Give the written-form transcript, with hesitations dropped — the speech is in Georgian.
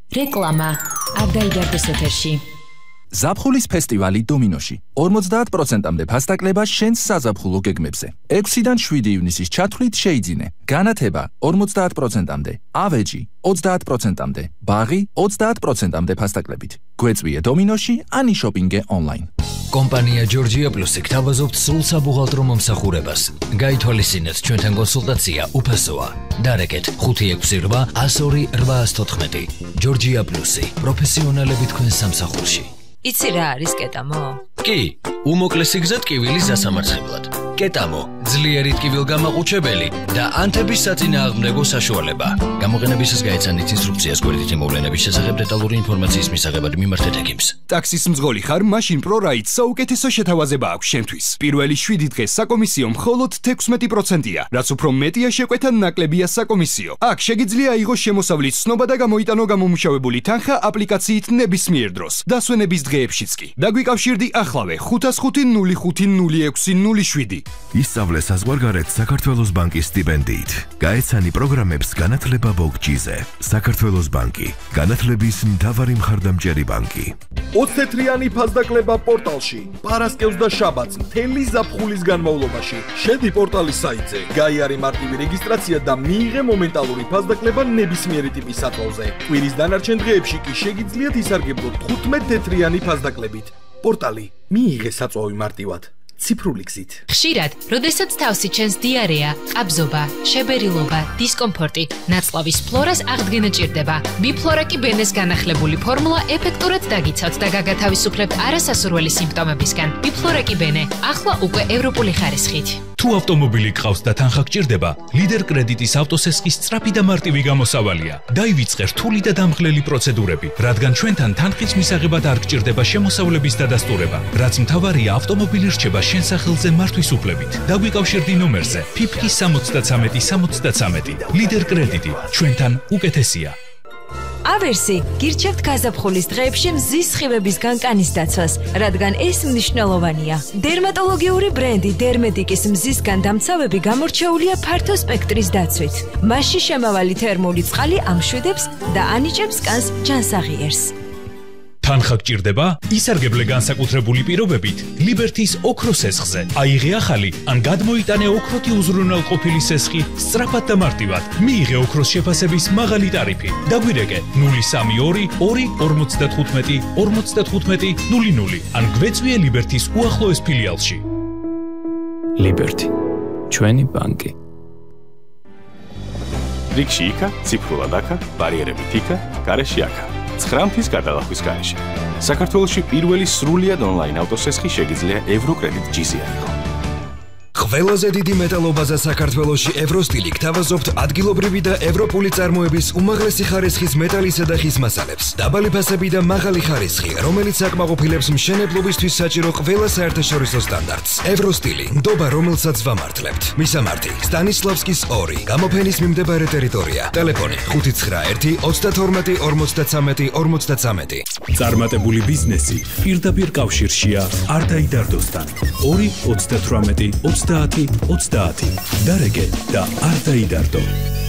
რეკლამა არ დაიდარდეს ეთერში. ზაფხულის ფესტივალი დომინოში 50%-მდე ფასდაკლება შენს საზაფხულო გეგმებზე. 6-დან 7 ივნისის ჩათვლით შეიძინე. განათება 50%-მდე, ავეჯი 30%-მდე, ბაღი 30%-მდე ფასდაკლებით. გვეწვიე დომინოში, ანი შოპინგე ონლაინ. კომპანია Georgia Plus-ი გთავაზობთ სრულ საბუღალტრო მომსახურებას. გაითვალისწინეთ ჩვენთან კონსულტაცია უფასოა. დარეკეთ 568 102 814. Georgia Plus-ი პროფესიონალები თქვენ სამსახურში. იცი რა არის კეტამო? კი, უმოკლესი გზა ტკივილის დასამარცხებლად. კეტამო, ძლიერი ტკივილგამაყუჩებელი და ანთების საწინააღმდეგო საშუალება. გამოყენებისას გაეცანით ინსტრუქციას გვერდით მოვლენების შესახებ დეტალური ინფორმაციის მისაღებად მიმართეთ ექიმს. ტაქსის მძღოლი ხარ, მაშინ ProRide საუკეთესო შეთავაზება აქვს შენთვის. პირველი 7 დღე საკომისიო მხოლოდ 16%-ია, რაც უფრო მეტია შეკვეთა ნაკლებია საკომისიო. აქ შეგიძლია აიღოს შემოსავლის ცნობა და გამოიტანო გამომუშავებული თანხა აპლიკაციით ნებისმიერ დროს. დასვენების დღეებშიც კი. დაგვიკავშირდი ახლავე 505-05-06-07. ისწავლე საზღვარგარეთ საქართველოს ბანკის სტიპენდიით. გაეცანი პროგრამებს განათლება ბოგჯიზე. საქართველოს ბანკი, განათლების მთავარი მხარდამჭერი ბანკი. 20 თეთრიანი ფასდაკლება პორტალში. პარასკევს და შაბათს მთელი ზაფხულის განმავლობაში. შედი პორტალის საიტზე, გაიარე მარტივი რეგისტრაცია და მიიღე მომენტალური ფასდაკლება ნებისმიერი ტიპის სათვალზე. კვირის დანარჩენ დღეებში კი შეგიძლიათ ისარგებლოთ 15 თეთრიანი ფასდაკლებით. პორტალი მიიღე საწვავი მარტივად. ციფრული გზით. ხშირად, როდესაც თავსი ჩენს დიარეა, ყაბზობა, შებერილობა, დისკომფორტი, ნაწლავის ფლორას აღდგენა ჭირდება. ბიფლორა კი ბენეს განახლებული ფორმულა ეფექტურად დაგიცავთ და გაგათავისუფლებთ არასასურველი სიმპტომებისგან. ბიფლორა კი ბენე, ახლა უკვე ევროპული ხარისხით. თუ ავტომობილი გყავს და თანხა გჭირდება, ლიდერ კრედიტის ავტოსესხის სწრაფი და მარტივი გამოსავალია. დაივიწყე რთული და დამხლელი პროცედურები, რადგან ჩვენთან თანხის მისაღებად არ გჭირდება შემოსავლების დადასტურება, რაც მთავარია ავტომობილი რჩება შენ სახელზე მართვის უფლებით. დაგვიკავშირდი ნომერზე PIPK 73 73. ლიდერ კრედიტი, ჩვენთან უკეთესია. ავერსი გირჩევთ გაზაფხულის დღეებში მზის სხივებისგან კანის დაცვას, რადგან ეს მნიშვნელოვანია. დერმატოლოგიური ბრენდი დერმედიკის მზისგან დამცავები გამორჩეულია ფართო სპექტრის დაცვით. მასში შემავალი თერმული წყალი ამშვიდებს და ანიჭებს კანს ჯანსაღიერს. თანხა გჭირდება? ისარგებლე განსაკუთრებული პირობებით ლიბერთის ოქროს სესხზე. აიღე ახალი ან გადმოიტანე ოქროთი უზრუნველყოფილი სესხი სწრაფად და მარტივად. მიიღე ოქროს შეფასების მაღალი ტარიფი. დაგვირეკე 032 2 55 55 00 ან გვეწვიე ლიბერთის უახლოეს ფილიალში. ლიბერთი, ჩვენი ბანკი. რიგში იქა, ციფრულად აქა, ბარიერებით იქა, გარეში აქა. 9 მთის გადალახვის გარეშე. საქართველოში პირველი სრულიად ონლაინ ავტოსესხი შეგიძლია ევროკრედიტ ჯიზი აიღო. ყველაზე დიდი მეტალობაზე საქართველოში ევროსტილი გთავაზობთ ადგილობრივი და ევროპული წარმოების უმაღლესი ხარისხის მეტალისა და ხის მასალებს. დაბალი ფასები და მაღალი ხარისხი, რომელიც აკმაყოფილებს მშენებლობისთვის საჭირო ყველა საერთაშორისო სტანდარტს. ევროსტილი, ნდობა, რომელსაც ვამართლებთ. მისამართი: სტანისლავსკის 2, გამოფენის მიმდებარე ტერიტორია. ტელეფონი 591 32 53 53. წარმატებული ბიზნესი პირდაპირ კავშირშია არ დაიდარდოსთან. 2 38 30 30. დარეკე და არ დაიდარდო.